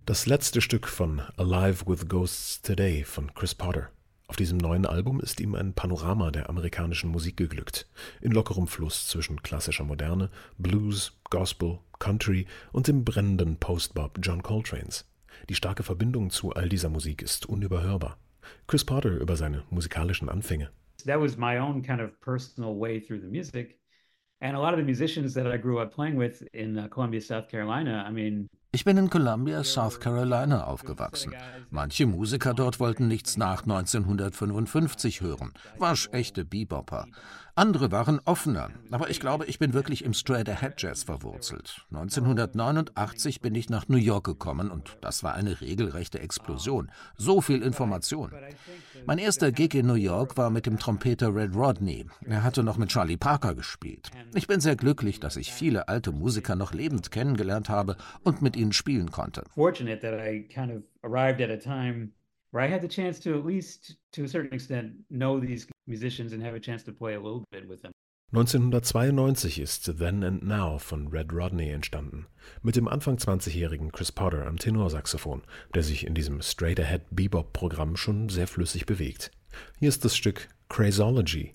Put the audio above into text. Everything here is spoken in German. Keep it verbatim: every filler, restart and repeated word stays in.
Das letzte Stück von Alive with Ghosts Today von Chris Potter. Auf diesem neuen Album ist ihm ein Panorama der amerikanischen Musik geglückt, in lockerem Fluss zwischen klassischer Moderne, Blues, Gospel, Country und dem brennenden Post-Bop John Coltranes. Die starke Verbindung zu all dieser Musik ist unüberhörbar. Chris Potter über seine musikalischen Anfänge. That was my own kind of personal way through the music. And a lot of the musicians that I grew up playing with in uh, Columbia, South Carolina, I mean, Ich bin in Columbia, South Carolina aufgewachsen. Manche Musiker dort wollten nichts nach neunzehnhundertfünfundfünfzig hören, waschechte Bebopper. Andere waren offener, aber ich glaube, ich bin wirklich im Straight-Ahead-Jazz verwurzelt. neunzehnhundertneunundachtzig bin ich nach New York gekommen und das war eine regelrechte Explosion. So viel Information. Mein erster Gig in New York war mit dem Trompeter Red Rodney. Er hatte noch mit Charlie Parker gespielt. Ich bin sehr glücklich, dass ich viele alte Musiker noch lebend kennengelernt habe und mit ihnen spielen konnte. Fortunate that I kind of arrived at a time where I had the chance to at least to a certain extent know these musicians and have a chance to play a little bit with them. neunzehnhundertzweiundneunzig ist Then and Now von Red Rodney entstanden, mit dem Anfang zwanzigjährigen Chris Potter am Tenorsaxophon, der sich in diesem Straight-Ahead Bebop-Programm schon sehr flüssig bewegt. Hier ist das Stück Crazology.